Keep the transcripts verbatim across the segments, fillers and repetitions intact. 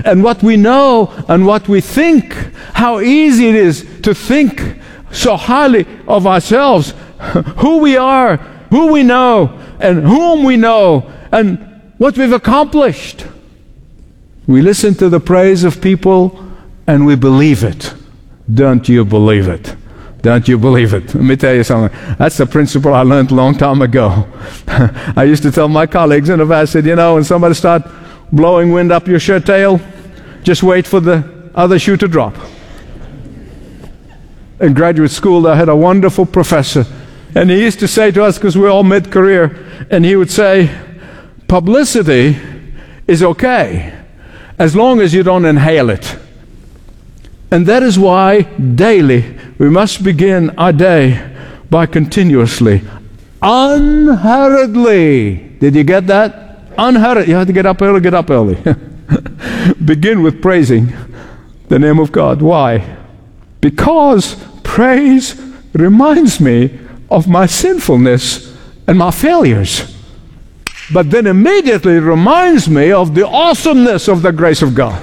and what we know and what we think, how easy it is to think so highly of ourselves, who we are, who we know, and whom we know, and what we've accomplished. We listen to the praise of people and we believe it. Don't you believe it? Don't you believe it? Let me tell you something. That's the principle I learned a long time ago. I used to tell my colleagues, and if I said, you know, when somebody start blowing wind up your shirt tail, just wait for the other shoe to drop. In graduate school, I had a wonderful professor, and he used to say to us, because we're all mid-career, and he would say, publicity is okay as long as you don't inhale it. And that is why daily we must begin our day by continuously, unhurriedly. Did you get that? Unhurried. You have to get up early, get up early. Begin with praising the name of God. Why? Because praise reminds me of my sinfulness and my failures. But then immediately it reminds me of the awesomeness of the grace of God.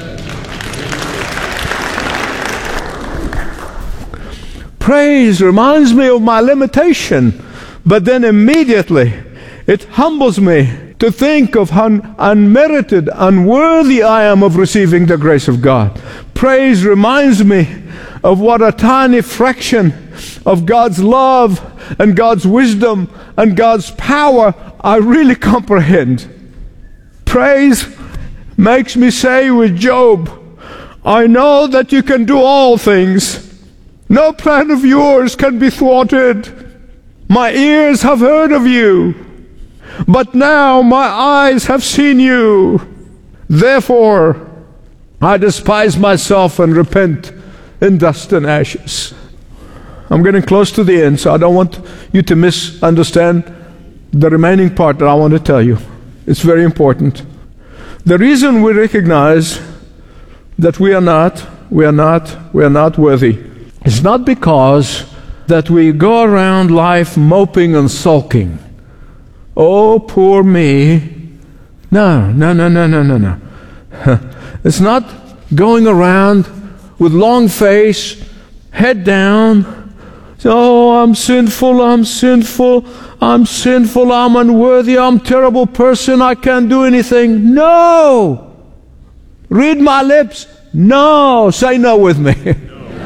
Praise reminds me of my limitation, but then immediately it humbles me to think of how unmerited, unworthy I am of receiving the grace of God. Praise reminds me of what a tiny fraction of God's love and God's wisdom and God's power I really comprehend. Praise makes me say with Job, I know that you can do all things. No plan of yours can be thwarted. My ears have heard of you, but now my eyes have seen you. Therefore, I despise myself and repent in dust and ashes. I'm getting close to the end, so I don't want you to misunderstand the remaining part that I want to tell you. It's very important. The reason we recognize that we are not, we are not, we are not worthy, it's not because that we go around life moping and sulking. Oh, poor me. No, no, no, no, no, no, no. It's not going around with long face, head down. Oh, I'm sinful, I'm sinful, I'm sinful, I'm unworthy, I'm a terrible person, I can't do anything. No! Read my lips. No! Say no with me.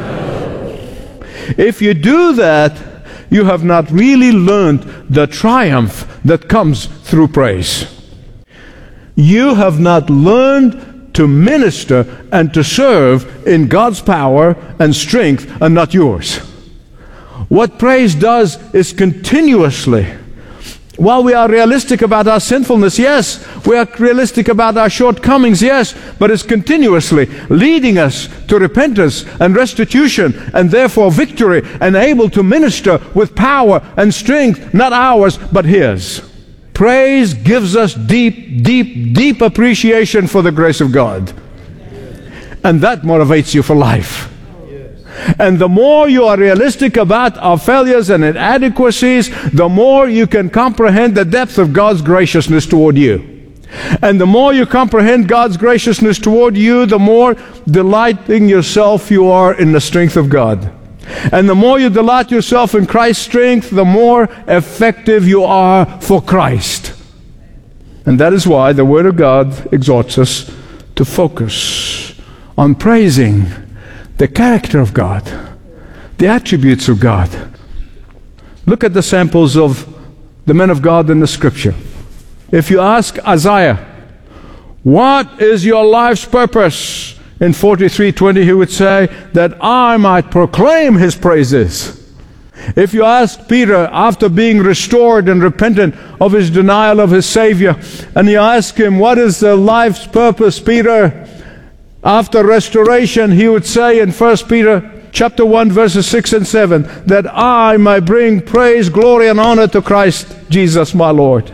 If you do that, you have not really learned the triumph that comes through praise. You have not learned to minister and to serve in God's power and strength and not yours. What praise does is continuously, while we are realistic about our sinfulness, yes, we are realistic about our shortcomings, yes, but it's continuously leading us to repentance and restitution and therefore victory and able to minister with power and strength, not ours, but His. Praise gives us deep, deep, deep appreciation for the grace of God. And that motivates you for life. And the more you are realistic about our failures and inadequacies, the more you can comprehend the depth of God's graciousness toward you. And the more you comprehend God's graciousness toward you, the more delighting yourself you are in the strength of God. And the more you delight yourself in Christ's strength, the more effective you are for Christ. And that is why the Word of God exhorts us to focus on praising the character of God, the attributes of God. Look at the samples of the men of God in the Scripture. If you ask Isaiah, what is your life's purpose? In forty-three twenty he would say, that I might proclaim His praises. If you ask Peter, after being restored and repentant of his denial of his Savior, and you ask him, what is the life's purpose, Peter? After restoration, he would say in First Peter chapter one, verses six and seven, that I might bring praise, glory, and honor to Christ Jesus my Lord.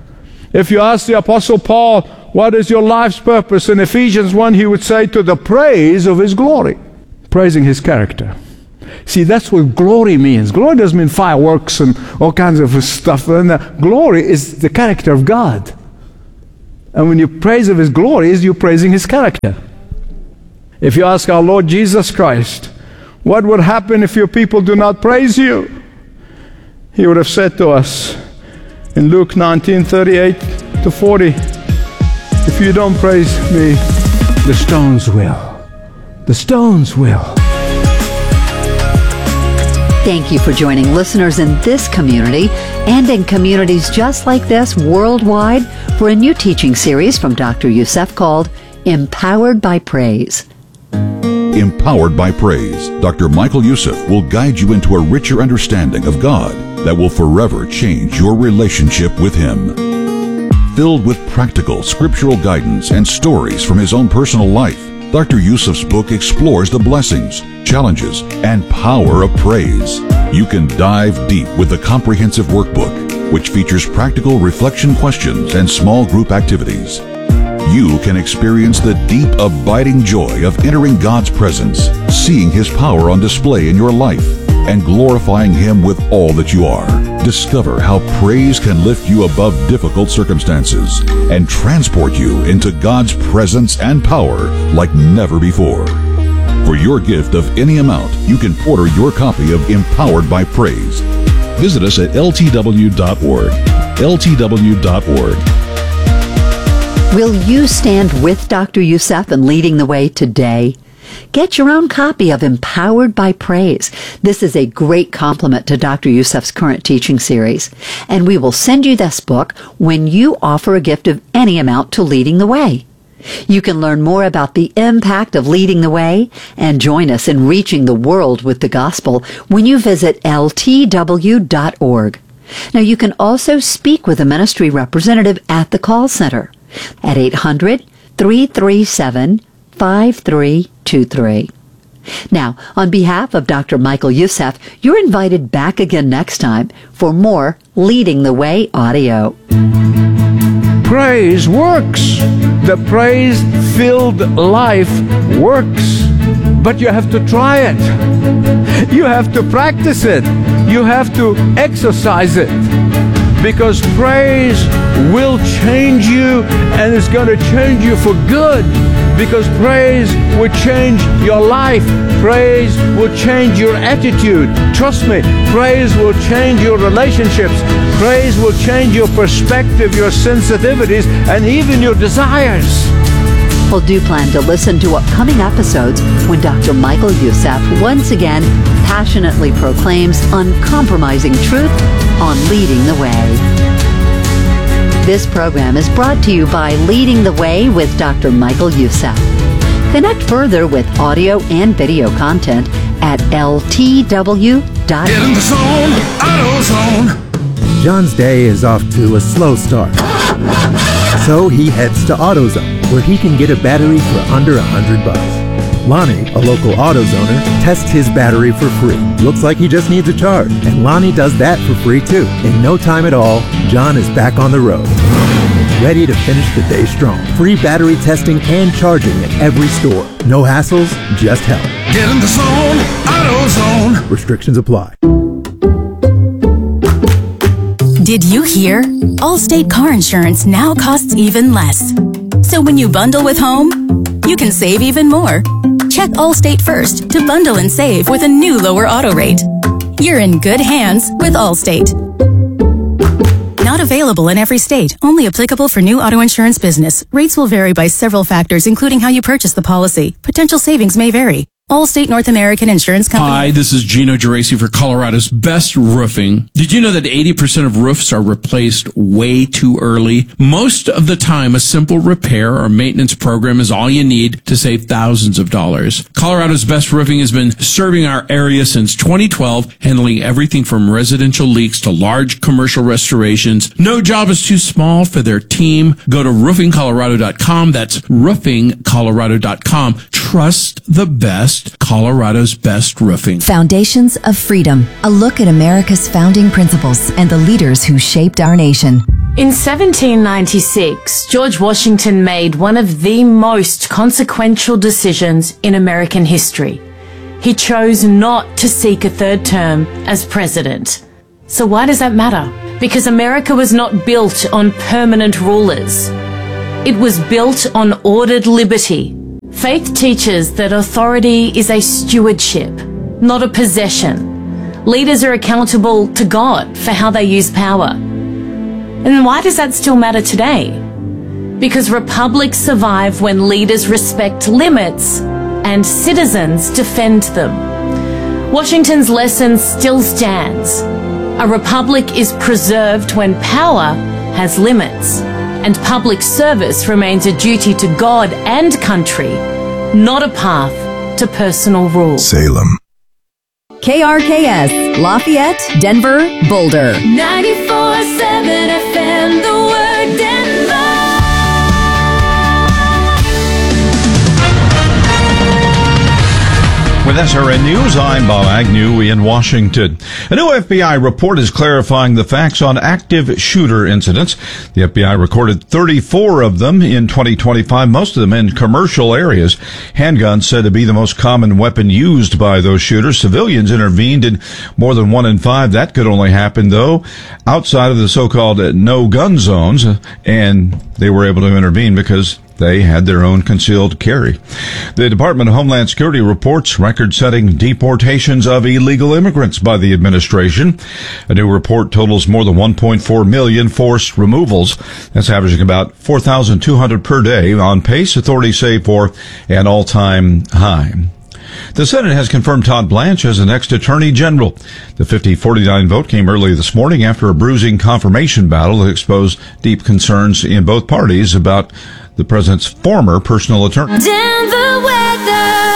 If you ask the Apostle Paul, what is your life's purpose? In Ephesians one, he would say, to the praise of His glory. Praising His character. See, that's what glory means. Glory doesn't mean fireworks and all kinds of stuff. And glory is the character of God. And when you praise of His glories, you're praising His character. If you ask our Lord Jesus Christ, what would happen if your people do not praise you? He would have said to us in Luke nineteen, thirty-eight to forty, if you don't praise me, the stones will. The stones will. Thank you for joining listeners in this community and in communities just like this worldwide for a new teaching series from Doctor Youssef called Empowered by Praise. Empowered by Praise, Doctor Michael Youssef will guide you into a richer understanding of God that will forever change your relationship with Him. Filled with practical scriptural guidance and stories from his own personal life, Doctor Youssef's book explores the blessings, challenges, and power of praise. You can dive deep with the comprehensive workbook, which features practical reflection questions and small group activities. You can experience the deep, abiding joy of entering God's presence, seeing His power on display in your life, and glorifying Him with all that you are. Discover how praise can lift you above difficult circumstances and transport you into God's presence and power like never before. For your gift of any amount, you can order your copy of Empowered by Praise. Visit us at L T W dot org. L T W dot org. Will you stand with Doctor Youssef in leading the way today? Get your own copy of Empowered by Praise. This is a great complement to Doctor Youssef's current teaching series. And we will send you this book when you offer a gift of any amount to Leading the Way. You can learn more about the impact of Leading the Way and join us in reaching the world with the gospel when you visit L T W dot org. Now, you can also speak with a ministry representative at the call center at eight hundred, three three seven, five three two three. Now, on behalf of Doctor Michael Youssef, you're invited back again next time for more Leading the Way audio. Praise works. The praise-filled life works. But you have to try it. You have to practice it. You have to exercise it. Because praise will change you, and it's going to change you for good. Because praise will change your life. Praise will change your attitude. Trust me, praise will change your relationships. Praise will change your perspective, your sensitivities, and even your desires. Well, do plan to listen to upcoming episodes when Doctor Michael Youssef once again passionately proclaims uncompromising truth on Leading the Way. This program is brought to you by Leading the Way with Doctor Michael Youssef. Connect further with audio and video content at L T W dot org. Get in the zone, AutoZone. John's day is off to a slow start. So he heads to AutoZone, where he can get a battery for under a hundred bucks. Lonnie, a local AutoZoner, tests his battery for free. Looks like he just needs a charge, and Lonnie does that for free too. In no time at all, John is back on the road, ready to finish the day strong. Free battery testing and charging at every store. No hassles, just help. Get in the zone, AutoZone. Restrictions apply. Did you hear? Allstate car insurance now costs even less. So when you bundle with home, you can save even more. Check Allstate first to bundle and save with a new lower auto rate. You're in good hands with Allstate. Not available in every state. Only applicable for new auto insurance business. Rates will vary by several factors, including how you purchase the policy. Potential savings may vary. Allstate North American Insurance Company. Hi, this is Gino Geraci for Colorado's Best Roofing. Did you know that eighty percent of roofs are replaced way too early? Most of the time, a simple repair or maintenance program is all you need to save thousands of dollars. Colorado's Best Roofing has been serving our area since twenty twelve, handling everything from residential leaks to large commercial restorations. No job is too small for their team. Go to roofing colorado dot com. That's roofing colorado dot com. Trust the best. Colorado's Best Roofing. Foundations of Freedom, a look at America's founding principles and the leaders who shaped our nation. In seventeen ninety-six, George Washington made one of the most consequential decisions in American history. He chose not to seek a third term as president. So why does that matter? Because America was not built on permanent rulers. It was built on ordered liberty. Faith teaches that authority is a stewardship, not a possession. Leaders are accountable to God for how they use power. And why does that still matter today? Because republics survive when leaders respect limits and citizens defend them. Washington's lesson still stands. A republic is preserved when power has limits, and public service remains a duty to God and country, not a path to personal rule. Salem. K R K S, Lafayette, Denver, Boulder. ninety-four seven F M, the word Denver. With S R N News, I'm Bob Agnew in Washington. A new F B I report is clarifying the facts on active shooter incidents. The F B I recorded thirty-four of them in twenty twenty-five, most of them in commercial areas. Handguns said to be the most common weapon used by those shooters. Civilians intervened in more than one in five. That could only happen, though, outside of the so-called no-gun zones, and they were able to intervene because they had their own concealed carry. The Department of Homeland Security reports record-setting deportations of illegal immigrants by the administration. A new report totals more than one point four million forced removals. That's averaging about four thousand two hundred per day, on pace, authorities say, for an all-time high. The Senate has confirmed Todd Blanche as the next Attorney General. The fifty forty-nine vote came early this morning after a bruising confirmation battle that exposed deep concerns in both parties about the president's former personal attorney. Denver weather.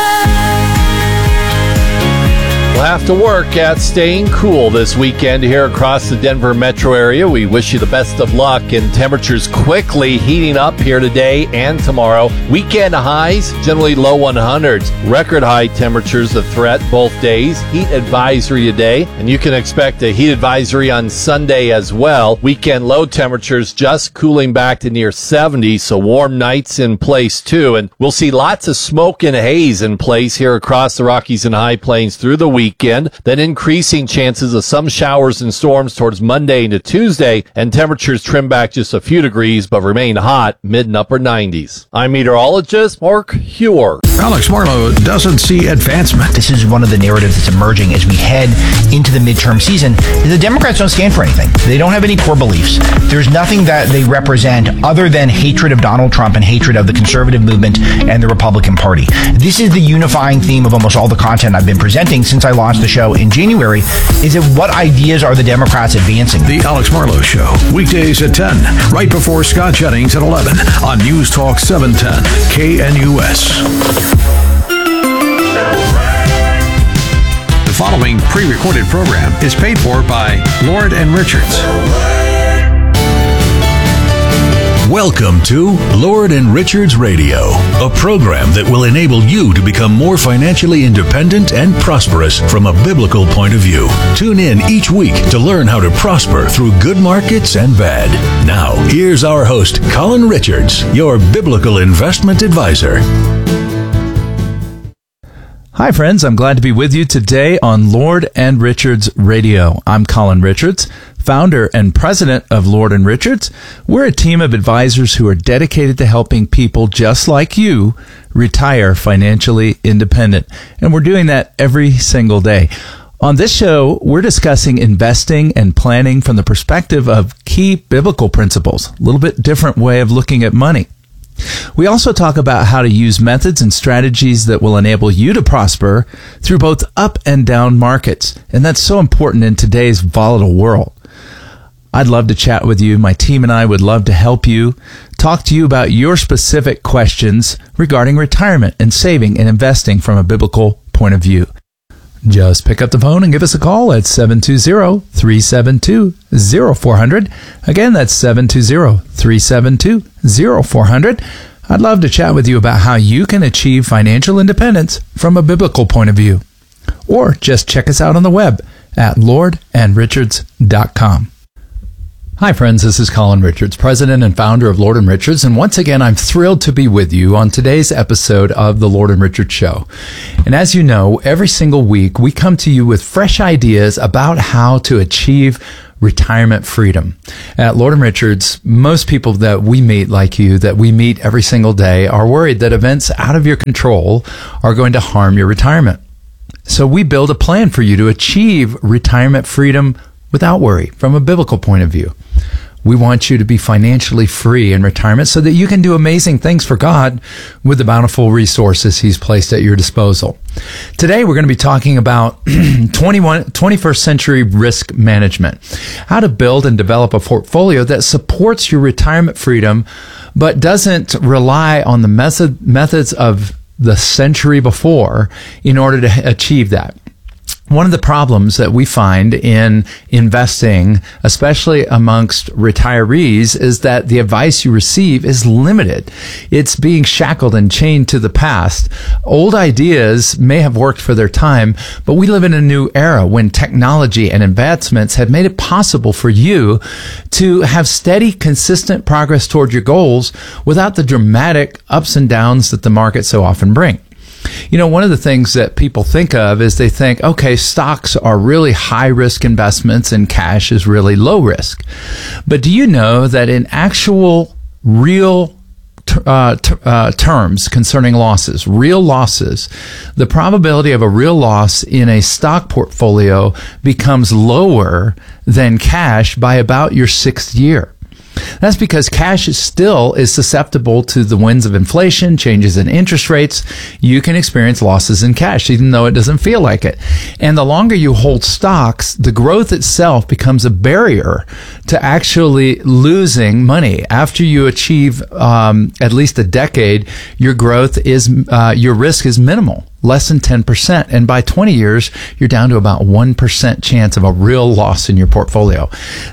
We'll have to work at staying cool this weekend here across the Denver metro area. We wish you the best of luck, and temperatures quickly heating up here today and tomorrow. Weekend highs, generally low one hundreds. Record high temperatures a threat both days. Heat advisory today, and you can expect a heat advisory on Sunday as well. Weekend low temperatures just cooling back to near seventy, so warm nights in place too. And we'll see lots of smoke and haze in place here across the Rockies and High Plains through the week. Weekend, then increasing chances of some showers and storms towards Monday into Tuesday, and temperatures trim back just a few degrees but remain hot, mid and upper nineties. I'm meteorologist Mark Hewer. Alex Marlowe doesn't see advancement. This is one of the narratives that's emerging as we head into the midterm season. The Democrats don't stand for anything. They don't have any core beliefs. There's nothing that they represent other than hatred of Donald Trump and hatred of the conservative movement and the Republican Party. This is the unifying theme of almost all the content I've been presenting since I launched the show in January. Is it what ideas are the Democrats advancing? The Alex Marlowe Show, weekdays at ten, right before Scott Jennings at eleven on News Talk seven ten K N U S. The following pre-recorded program is paid for by Lord and Richards. Welcome to Lord and Richards Radio, a program that will enable you to become more financially independent and prosperous from a biblical point of view. Tune in each week to learn how to prosper through good markets and bad. Now, here's our host, Colin Richards, your biblical investment advisor. Hi, friends. I'm glad to be with you today on Lord and Richards Radio. I'm Colin Richards, founder and president of Lord and Richards. We're a team of advisors who are dedicated to helping people just like you retire financially independent. And we're doing that every single day. On this show, we're discussing investing and planning from the perspective of key biblical principles, a little bit different way of looking at money. We also talk about how to use methods and strategies that will enable you to prosper through both up and down markets. And that's so important in today's volatile world. I'd love to chat with you. My team and I would love to help you, talk to you about your specific questions regarding retirement and saving and investing from a biblical point of view. Just pick up the phone and give us a call at seven two zero, three seven two, zero four zero zero. Again, that's seven two zero, three seven two, zero four zero zero. I'd love to chat with you about how you can achieve financial independence from a biblical point of view. Or just check us out on the web at lord and richards dot com. Hi, friends. This is Colin Richards, president and founder of Lord and Richards. And once again, I'm thrilled to be with you on today's episode of the Lord and Richards Show. And as you know, every single week, we come to you with fresh ideas about how to achieve retirement freedom. At Lord and Richards, most people that we meet, like you, that we meet every single day, are worried that events out of your control are going to harm your retirement. So we build a plan for you to achieve retirement freedom without worry from a biblical point of view. We want you to be financially free in retirement so that you can do amazing things for God with the bountiful resources He's placed at your disposal. Today, we're going to be talking about twenty-one, twenty-first century risk management, how to build and develop a portfolio that supports your retirement freedom, but doesn't rely on the method, methods of the century before in order to achieve that. One of the problems that we find in investing, especially amongst retirees, is that the advice you receive is limited. It's being shackled and chained to the past. Old ideas may have worked for their time, but we live in a new era when technology and advancements have made it possible for you to have steady, consistent progress toward your goals without the dramatic ups and downs that the market so often bring. You know, one of the things that people think of is they think, okay, stocks are really high risk investments and cash is really low risk. But do you know that in actual real uh, t- uh, terms concerning losses, real losses, the probability of a real loss in a stock portfolio becomes lower than cash by about your sixth year? That's because cash is still is susceptible to the winds of inflation, changes in interest rates. You can experience losses in cash, even though it doesn't feel like it. And the longer you hold stocks, the growth itself becomes a barrier to actually losing money. After you achieve um, at least a decade, your growth is, uh, your risk is minimal. Less than ten percent. And by twenty years, you're down to about one percent chance of a real loss in your portfolio.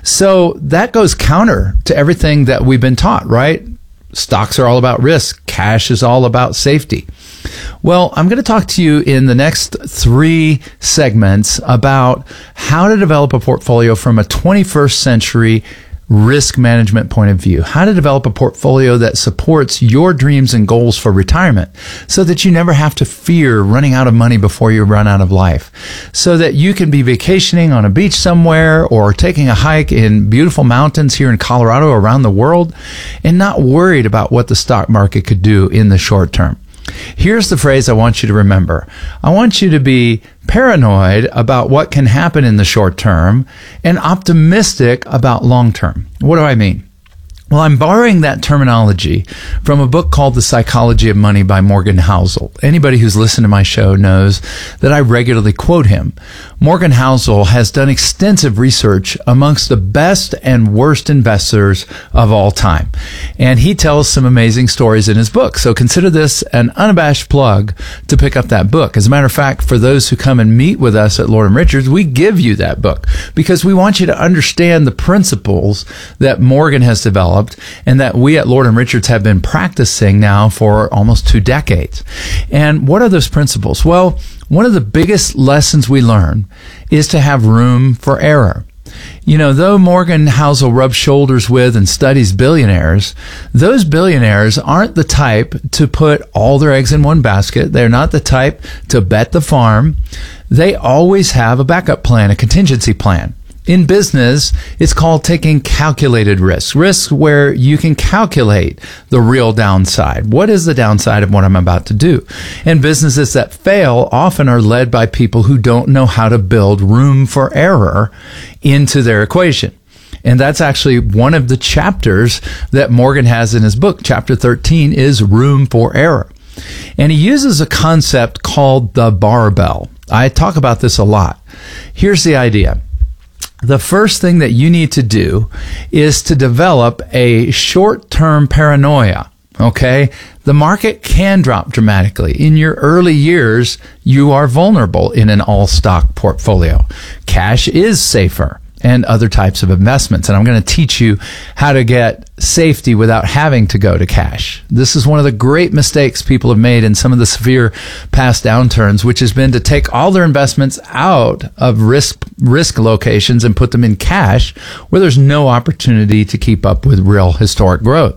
So that goes counter to everything that we've been taught, right? Stocks are all about risk. Cash is all about safety. Well, I'm going to talk to you in the next three segments about how to develop a portfolio from a twenty-first century risk management point of view, how to develop a portfolio that supports your dreams and goals for retirement so that you never have to fear running out of money before you run out of life, so that you can be vacationing on a beach somewhere or taking a hike in beautiful mountains here in Colorado or around the world and not worried about what the stock market could do in the short term. Here's the phrase I want you to remember. I want you to be paranoid about what can happen in the short term and optimistic about long term. What do I mean? Well, I'm borrowing that terminology from a book called The Psychology of Money by Morgan Housel. Anybody who's listened to my show knows that I regularly quote him. Morgan Housel has done extensive research amongst the best and worst investors of all time. And he tells some amazing stories in his book. So consider this an unabashed plug to pick up that book. As a matter of fact, for those who come and meet with us at Lord and Richards, we give you that book because we want you to understand the principles that Morgan has developed and that we at Lord and Richards have been practicing now for almost two decades. And what are those principles? Well, one of the biggest lessons we learn is to have room for error. You know, though Morgan Housel rubs shoulders with and studies billionaires, those billionaires aren't the type to put all their eggs in one basket. They're not the type to bet the farm. They always have a backup plan, a contingency plan. In business, it's called taking calculated risks, risks where you can calculate the real downside. What is the downside of what I'm about to do? And businesses that fail often are led by people who don't know how to build room for error into their equation. And that's actually one of the chapters that Morgan has in his book. Chapter thirteen is room for error. And he uses a concept called the barbell. I talk about this a lot. Here's the idea. The first thing that you need to do is to develop a short-term paranoia, okay? The market can drop dramatically. In your early years, you are vulnerable in an all-stock portfolio. Cash is safer and other types of investments. And I'm going to teach you how to get safety without having to go to cash. This is one of the great mistakes people have made in some of the severe past downturns, which has been to take all their investments out of risk risk locations and put them in cash where there's no opportunity to keep up with real historic growth.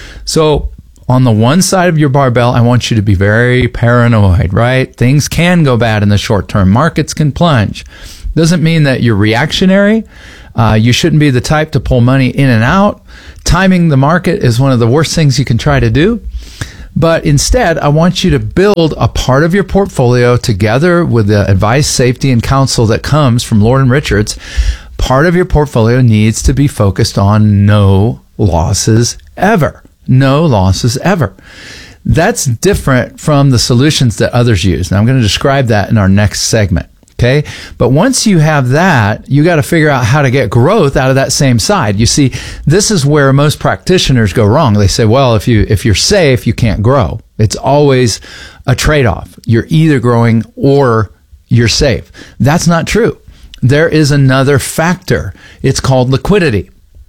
So on the one side of your barbell, I want you to be very paranoid, right? Things can go bad in the short term. Markets can plunge. Doesn't mean that you're reactionary. Uh, you shouldn't be the type to pull money in and out. Timing the market is one of the worst things you can try to do. But instead, I want you to build a part of your portfolio together with the advice, safety, and counsel that comes from Lord and Richards. Part of your portfolio needs to be focused on no losses ever. No losses ever. That's different from the solutions that others use. Now, I'm going to describe that in our next segment. Okay. But once you have that, you got to figure out how to get growth out of that same side. You see, this is where most practitioners go wrong. They say, well, if you, if you're safe, you can't grow. It's always a trade-off. You're either growing or you're safe. That's not true. There is another factor. It's called liquidity.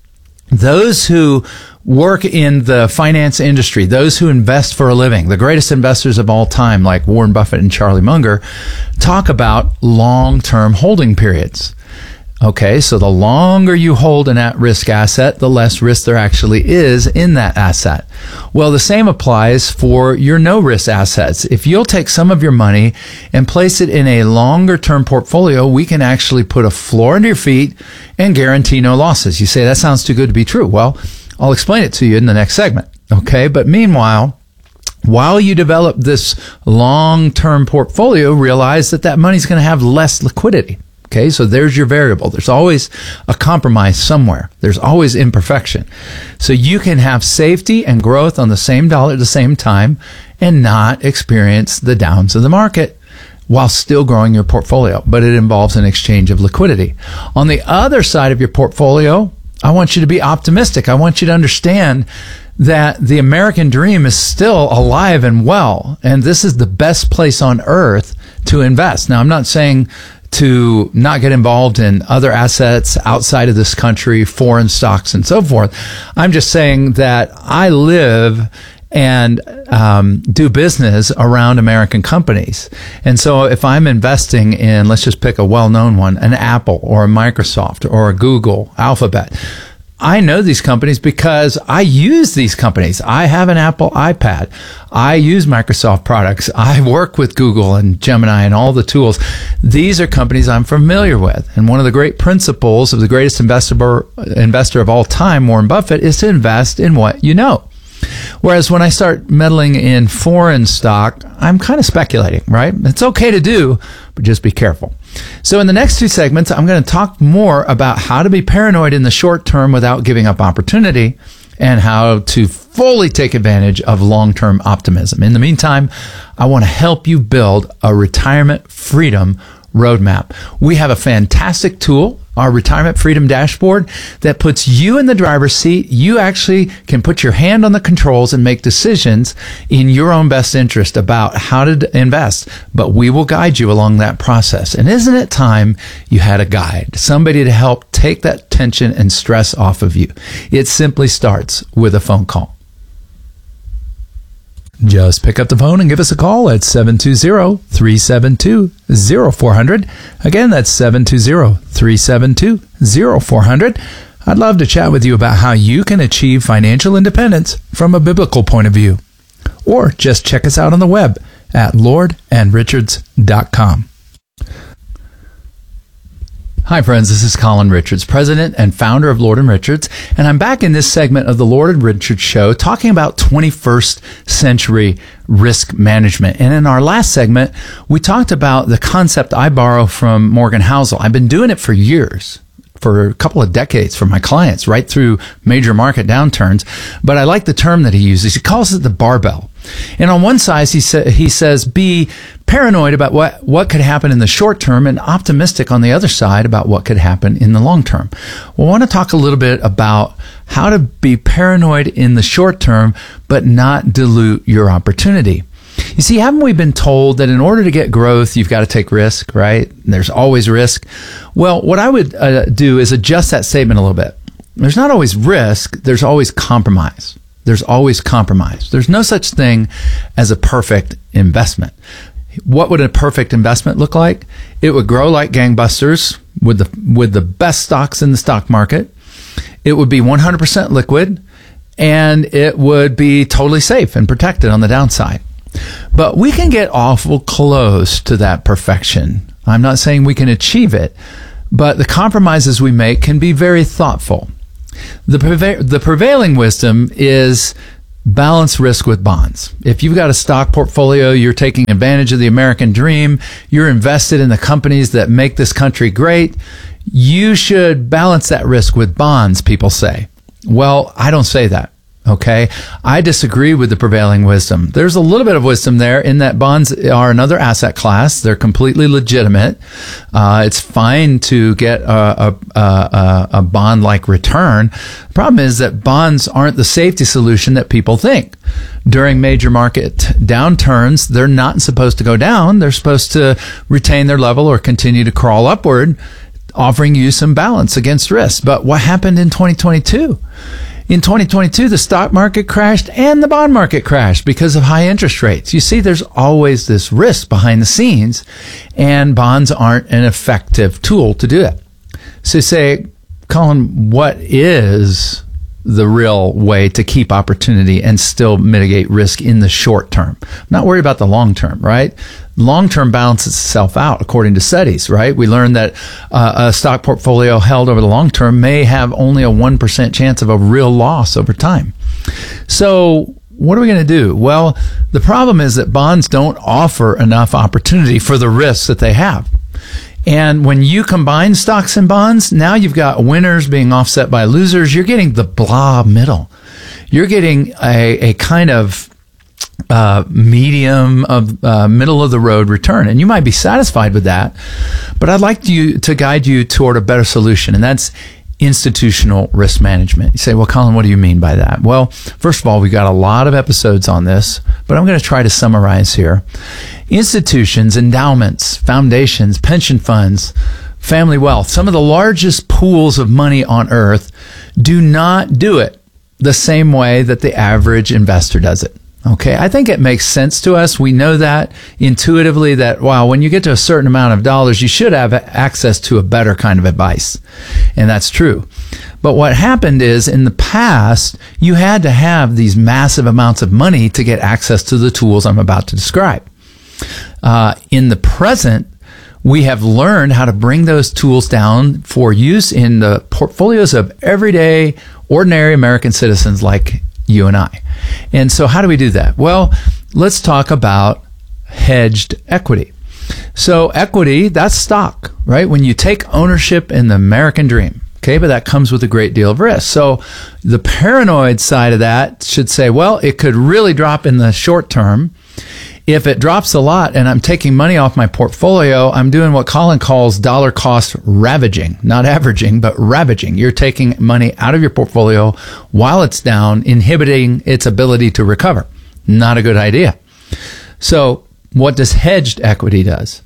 Those who work in the finance industry, those who invest for a living, the greatest investors of all time, like Warren Buffett and Charlie Munger, talk about long-term holding periods. Okay, so the longer you hold an at-risk asset, the less risk there actually is in that asset. Well, the same applies for your no-risk assets. If you'll take some of your money and place it in a longer-term portfolio, we can actually put a floor under your feet and guarantee no losses. You say, that sounds too good to be true. Well, I'll explain it to you in the next segment. Okay, but meanwhile, while you develop this long-term portfolio, realize that that money's going to have less liquidity. Okay, so there's your variable. There's always a compromise somewhere. There's always imperfection. So you can have safety and growth on the same dollar at the same time and not experience the downs of the market while still growing your portfolio. But it involves an exchange of liquidity. On the other side of your portfolio, I want you to be optimistic. I want you to understand that the American dream is still alive and well, and this is the best place on earth to invest. Now, I'm not saying to not get involved in other assets outside of this country, foreign stocks, and so forth. I'm just saying that I live and um, do business around American companies. And so if I'm investing in, let's just pick a well-known one, an Apple or a Microsoft or a Google, Alphabet, I know these companies because I use these companies. I have an Apple iPad. I use Microsoft products. I work with Google and Gemini and all the tools. These are companies I'm familiar with. And one of the great principles of the greatest investor, investor of all time, Warren Buffett, is to invest in what you know. Whereas when I start meddling in foreign stock, I'm kind of speculating, right? It's okay to do, but just be careful. So in the next two segments, I'm going to talk more about how to be paranoid in the short term without giving up opportunity and how to fully take advantage of long-term optimism. In the meantime, I want to help you build a retirement freedom roadmap. We have a fantastic tool, our Retirement Freedom Dashboard, that puts you in the driver's seat. You actually can put your hand on the controls and make decisions in your own best interest about how to invest. But we will guide you along that process. And isn't it time you had a guide, somebody to help take that tension and stress off of you? It simply starts with a phone call. Just pick up the phone and give us a call at seven two zero, three seven two, zero four zero zero. Again, that's seven two zero, three seven two, zero four zero zero. I'd love to chat with you about how you can achieve financial independence from a biblical point of view. Or just check us out on the web at lord and richards dot com. Hi friends, this is Colin Richards, president and founder of Lord and Richards, and I'm back in this segment of the Lord and Richards show talking about twenty-first century risk management. And in our last segment, we talked about the concept I borrow from Morgan Housel. I've been doing it for years, for a couple of decades for my clients, right through major market downturns. But I like the term that he uses. He calls it the barbell. And on one side, he, sa- he says, be paranoid about what, what could happen in the short term and optimistic on the other side about what could happen in the long term. Well, I want to talk a little bit about how to be paranoid in the short term, but not dilute your opportunity. You see, haven't we been told that in order to get growth, you've got to take risk, right? There's always risk. Well, what I would uh, do is adjust that statement a little bit. There's not always risk. There's always compromise. There's always compromise. There's no such thing as a perfect investment. What would a perfect investment look like? It would grow like gangbusters with the with the best stocks in the stock market. It would be one hundred percent liquid, and it would be totally safe and protected on the downside. But we can get awful close to that perfection I'm not saying we can achieve it, but the compromises we make can be very thoughtful. The, preva- the prevailing wisdom is balance risk with bonds. If you've got a stock portfolio, you're taking advantage of the American dream, you're invested in the companies that make this country great, you should balance that risk with bonds, people say. Well, I don't say that. Okay. I disagree with the prevailing wisdom. There's a little bit of wisdom there in that bonds are another asset class. They're completely legitimate. Uh, it's fine to get a, a, a, a bond-like return. The problem is that bonds aren't the safety solution that people think. During major market downturns, they're not supposed to go down. They're supposed to retain their level or continue to crawl upward, offering you some balance against risk. But what happened in twenty twenty-two? In twenty twenty-two, the stock market crashed and the bond market crashed because of high interest rates. You see, there's always this risk behind the scenes, and bonds aren't an effective tool to do it. So you say, Colin, what is the real way to keep opportunity and still mitigate risk in the short term? I'm not worried about the long term, right? Long term balances itself out according to studies, right? We learned that uh, a stock portfolio held over the long term may have only a one percent chance of a real loss over time. So what are we going to do? Well, the problem is that bonds don't offer enough opportunity for the risks that they have. And when you combine stocks and bonds, now you've got winners being offset by losers. You're getting the blah middle. You're getting a, a kind of uh, medium of uh, middle of the road return. And you might be satisfied with that, but I'd like you to guide you toward a better solution. And that's institutional risk management. You say, well, Colin, what do you mean by that? Well, first of all, we've got a lot of episodes on this, but I'm going to try to summarize here. Institutions, endowments, foundations, pension funds, family wealth, some of the largest pools of money on earth do not do it the same way that the average investor does it. Okay, I think it makes sense to us. We know that intuitively that, wow, when you get to a certain amount of dollars, you should have access to a better kind of advice. And that's true. But what happened is in the past, you had to have these massive amounts of money to get access to the tools I'm about to describe. Uh, in the present, we have learned how to bring those tools down for use in the portfolios of everyday, ordinary American citizens like you and I. And so how do we do that? Well, let's talk about hedged equity. So equity, that's stock, right? When you take ownership in the American dream, okay, but that comes with a great deal of risk. So the paranoid side of that should say, well, it could really drop in the short term. If it drops a lot and I'm taking money off my portfolio, I'm doing what Colin calls dollar cost ravaging, not averaging, but ravaging. You're taking money out of your portfolio while it's down, inhibiting its ability to recover. Not a good idea. So what does hedged equity does?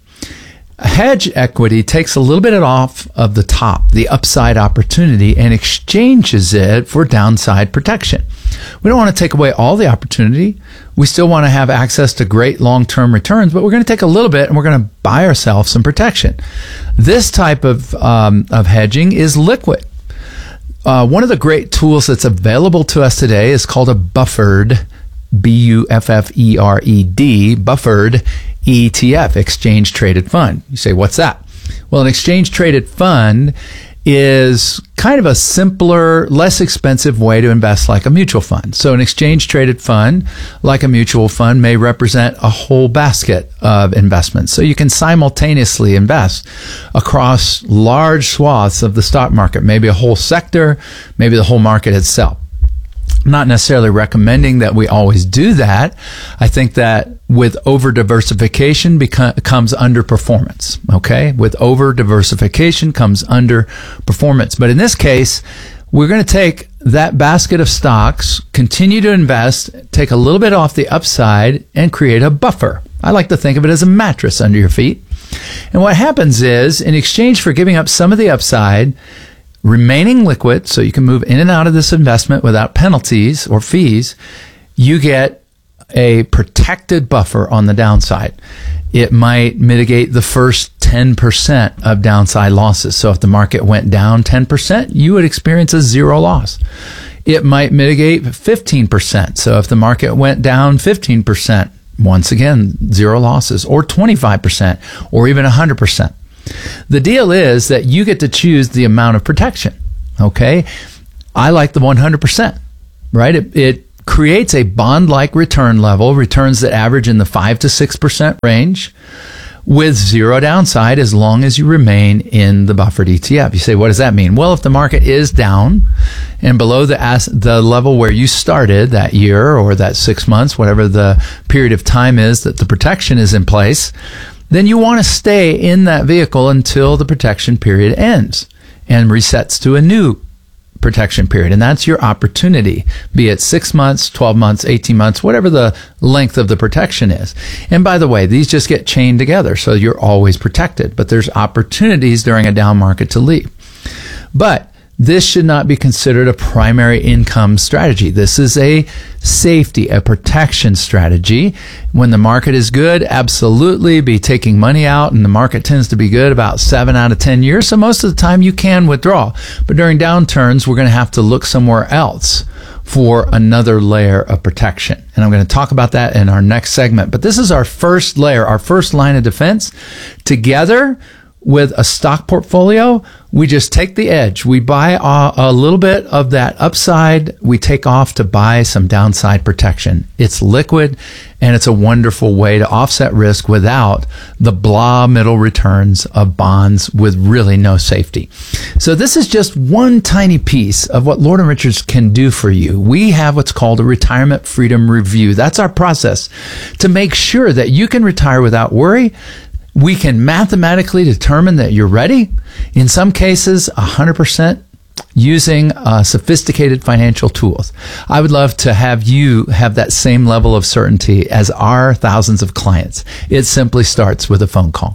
Hedge equity takes a little bit off of the top, the upside opportunity, and exchanges it for downside protection. We don't want to take away all the opportunity. We still want to have access to great long-term returns, but we're going to take a little bit and we're going to buy ourselves some protection. This type of um, of hedging is liquid. Uh, one of the great tools that's available to us today is called a buffered, B U F F E R E D, buffered E T F, exchange traded fund. You say, what's that? Well, an exchange traded fund is kind of a simpler, less expensive way to invest like a mutual fund. So an exchange traded fund, like a mutual fund, may represent a whole basket of investments. So you can simultaneously invest across large swaths of the stock market, maybe a whole sector, maybe the whole market itself. I'm not necessarily recommending that we always do that. I think that with over diversification beco- comes underperformance. Okay, with over diversification comes underperformance. But in this case, we're going to take that basket of stocks, continue to invest, take a little bit off the upside, and create a buffer. I like to think of it as a mattress under your feet. And what happens is, in exchange for giving up some of the upside, remaining liquid, so you can move in and out of this investment without penalties or fees, you get a protected buffer on the downside. It might mitigate the first ten percent of downside losses. So if the market went down ten percent, you would experience a zero loss. It might mitigate fifteen percent. So if the market went down fifteen percent, once again, zero losses, or twenty-five percent, or even one hundred percent. The deal is that you get to choose the amount of protection, okay? I like the one hundred percent, right? It, it creates a bond-like return level, returns that average in the five to six percent range, with zero downside as long as you remain in the buffered E T F. You say, what does that mean? Well, if the market is down and below the ass- the level where you started that year or that six months, whatever the period of time is that the protection is in place, then you want to stay in that vehicle until the protection period ends and resets to a new protection period. And that's your opportunity, be it six months, twelve months, eighteen months, whatever the length of the protection is. And by the way, these just get chained together, so you're always protected. But there's opportunities during a down market to leave. But this should not be considered a primary income strategy. This is a safety, a protection strategy. When the market is good, absolutely be taking money out, and the market tends to be good about seven out of ten years. So most of the time you can withdraw. But during downturns, we're going to have to look somewhere else for another layer of protection. And I'm going to talk about that in our next segment. But this is our first layer, our first line of defense. Together with a stock portfolio, we just take the edge. We buy a, a little bit of that upside. We take off to buy some downside protection. It's liquid, and it's a wonderful way to offset risk without the blah middle returns of bonds with really no safety. So this is just one tiny piece of what Lord and Richards can do for you. We have what's called a retirement freedom review. That's our process to make sure that you can retire without worry. We can mathematically determine that you're ready. In some cases, one hundred percent using uh, sophisticated financial tools. I would love to have you have that same level of certainty as our thousands of clients. It simply starts with a phone call.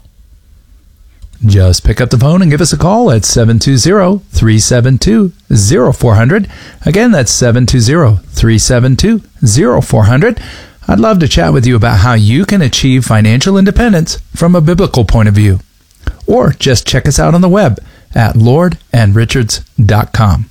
Just pick up the phone and give us a call at seven two zero, three seven two, zero four zero zero. Again, that's seven two zero, three seven two, zero four zero zero. I'd love to chat with you about how you can achieve financial independence from a biblical point of view. Or just check us out on the web at lord and richards dot com.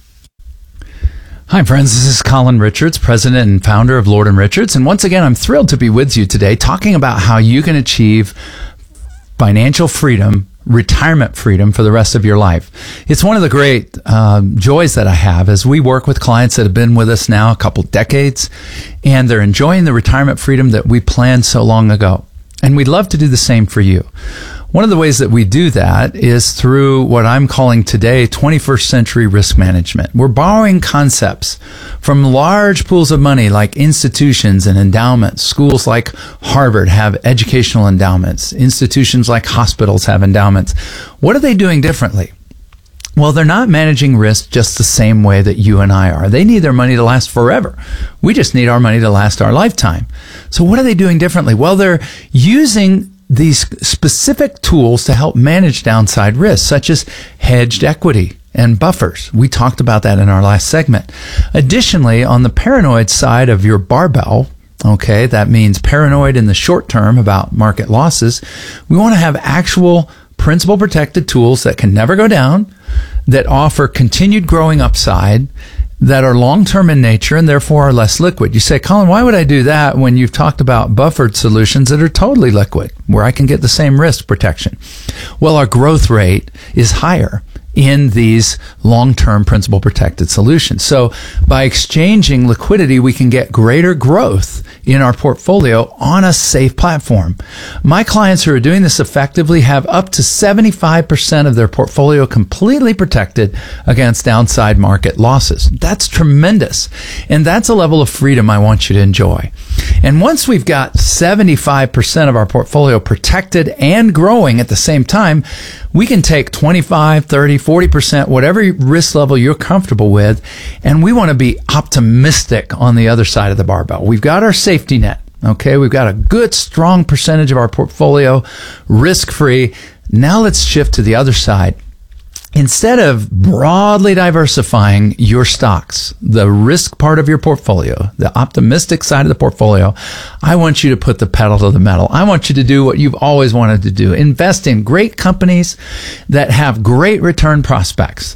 Hi friends, this is Colin Richards, president and founder of Lord and Richards. And once again, I'm thrilled to be with you today talking about how you can achieve financial freedom, retirement freedom for the rest of your life. It's one of the great um, joys that I have as we work with clients that have been with us now a couple decades, and they're enjoying the retirement freedom that we planned so long ago. And we'd love to do the same for you. One of the ways that we do that is through what I'm calling today twenty-first century risk management. We're borrowing concepts from large pools of money like institutions and endowments. Schools like Harvard have educational endowments. Institutions like hospitals have endowments. What are they doing differently? Well, they're not managing risk just the same way that you and I are. They need their money to last forever. We just need our money to last our lifetime. So what are they doing differently? Well, they're using these specific tools to help manage downside risk, such as hedged equity and buffers. We talked about that in our last segment. Additionally, on the paranoid side of your barbell, okay, that means paranoid in the short term about market losses, we want to have actual principal protected tools that can never go down, that offer continued growing upside, that are long-term in nature and therefore are less liquid. You say, Colin, why would I do that when you've talked about buffered solutions that are totally liquid, where I can get the same risk protection? Well, our growth rate is higher in these long-term principal protected solutions. So by exchanging liquidity, we can get greater growth in our portfolio on a safe platform. My clients who are doing this effectively have up to seventy-five percent of their portfolio completely protected against downside market losses. That's tremendous. And that's a level of freedom I want you to enjoy. And once we've got seventy-five percent of our portfolio protected and growing at the same time, we can take twenty-five, thirty, forty percent, whatever risk level you're comfortable with, and we want to be optimistic on the other side of the barbell. We've got our safety net, okay? We've got a good, strong percentage of our portfolio risk-free. Now let's shift to the other side. Instead of broadly diversifying your stocks, the risk part of your portfolio, the optimistic side of the portfolio, I want you to put the pedal to the metal. I want you to do what you've always wanted to do. Invest in great companies that have great return prospects.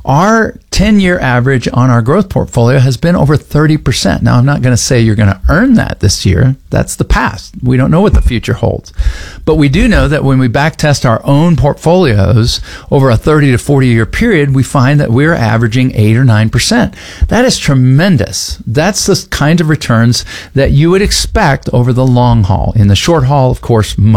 Our ten-year average on our growth portfolio has been over thirty percent. Now, I'm not going to say you're going to earn that this year. That's the past. We don't know what the future holds. But we do know that when we backtest our own portfolios over a thirty to forty-year period, we find that we're averaging eight or nine percent. That is tremendous. That's the kind of returns that you would expect over the long haul. In the short haul, of course,